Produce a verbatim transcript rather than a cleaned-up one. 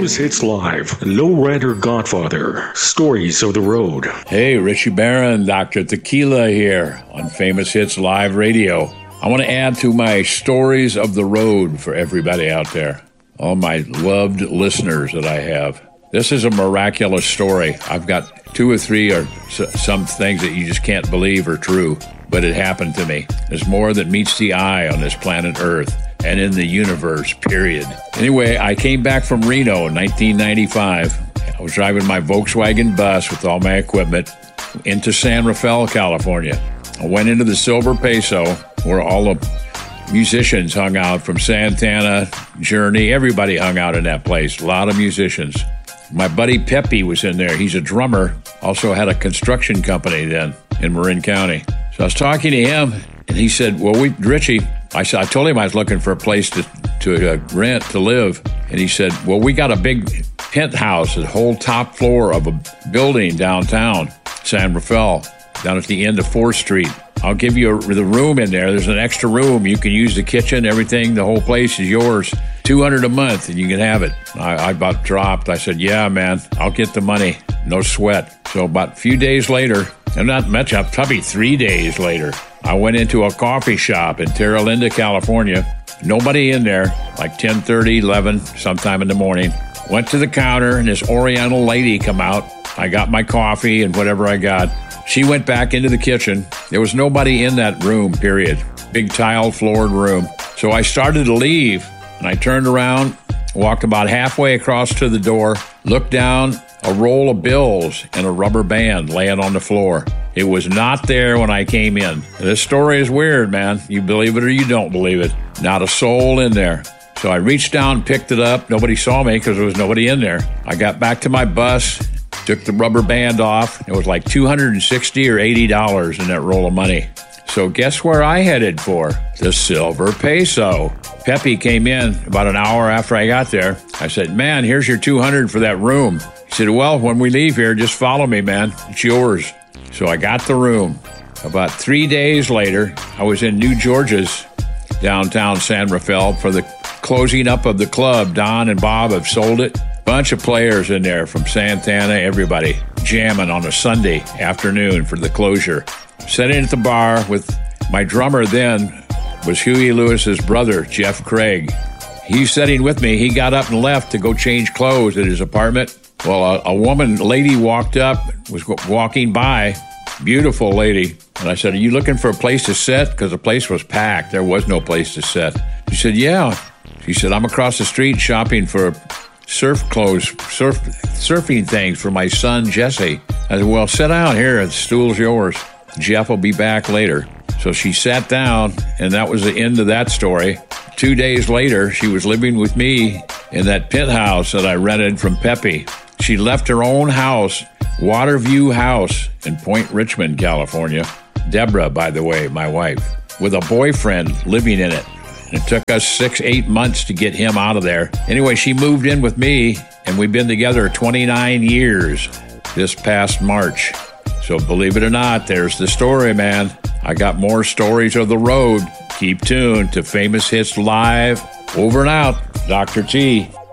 Famous Hits Live, Lowrider Godfather, Stories of the Road. Hey, Richie Barron, Doctor Tequila here on Famous Hits Live Radio. I want to add to my Stories of the Road for everybody out there, all my loved listeners that I have. This is a miraculous story. I've got two or three or some things that you just can't believe are true, but it happened to me. There's more than meets the eye on this planet Earth and in the universe, period. Anyway, I came back from Reno in nineteen ninety-five. I was driving my Volkswagen bus with all my equipment into San Rafael, California. I went into the Silver Peso, where all the musicians hung out from Santana, Journey. Everybody hung out in that place. A lot of musicians. My buddy Pepe was in there. He's a drummer. Also had a construction company then in Marin County. So I was talking to him, and he said, well, we, Richie, I said, I told him I was looking for a place to, to uh, rent, to live. And he said, well, we got a big penthouse, a whole top floor of a building downtown, San Rafael, down at the end of fourth Street. I'll give you a, the room in there. There's an extra room. You can use the kitchen, everything. The whole place is yours. two hundred dollars a month, and you can have it. I, I about dropped. I said, yeah, man, I'll get the money. No sweat. So about a few days later, and not much, probably three days later, I went into a coffee shop in Terra Linda, California. Nobody in there, like ten thirty, eleven, sometime in the morning. Went to the counter, and this Oriental lady come out. I got my coffee and whatever I got. She went back into the kitchen. There was nobody in that room, period. Big tile-floored room. So I started to leave, and I turned around, walked about halfway across to the door, looked down, a roll of bills and a rubber band laying on the floor. It was not there when I came in. This story is weird, man. You believe it or you don't believe it. Not a soul in there. So I reached down, picked it up. Nobody saw me because there was nobody in there. I got back to my bus, took the rubber band off. It was like two hundred sixty dollars or eighty dollars in that roll of money. So guess where I headed for? The Silver Peso. Pepe came in about an hour after I got there. I said, man, here's your two hundred dollars for that room. He said, well, when we leave here, just follow me, man. It's yours. So I got the room. About three days later, I was in New Georgia's downtown San Rafael for the closing up of the club. Don and Bob have sold it. Bunch of players in there from Santana, everybody jamming on a Sunday afternoon for the closure. Sitting at the bar with my drummer then was Huey Lewis's brother, Jeff Craig. He's sitting with me. He got up and left to go change clothes at his apartment. Well, a, a woman, lady walked up, was walking by, beautiful lady. And I said, are you looking for a place to sit? Because the place was packed. There was no place to sit. She said, yeah. She said, I'm across the street shopping for surf clothes, surf surfing things for my son, Jesse. I said, well, sit down here. The stool's yours. Jeff will be back later. So she sat down, and that was the end of that story. Two days later, she was living with me in that penthouse that I rented from Pepe. She left her own house, Waterview House in Point Richmond, California. Deborah, by the way, my wife, with a boyfriend living in it. It took us six, eight months to get him out of there. Anyway, she moved in with me, and we've been together twenty-nine years this past March. So believe it or not, there's the story, man. I got more stories of the road. Keep tuned to Famous Hits Live. Over and out, Doctor T.